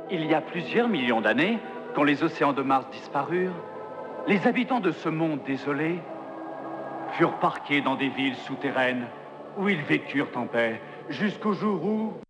Il y a plusieurs millions d'années, quand les océans de Mars disparurent, les habitants de ce monde désolé furent parqués dans des villes souterraines où ils vécurent en paix jusqu'au jour où...